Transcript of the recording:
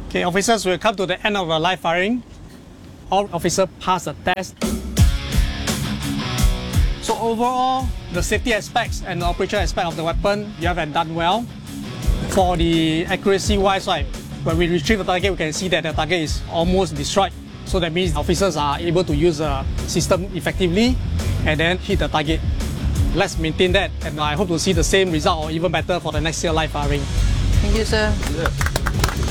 Okay, officers, will come to the end of our live firing. All officers pass the test. So overall, the safety aspects and the operational aspect of the weapon, you have done well. For the accuracy-wise, right, when we retrieve the target, we can see that the target is almost destroyed. So that means officers are able to use the system effectively and then hit the target. Let's maintain that, and I hope to see the same result or even better for the next year live firing. Thank you, sir. Yeah.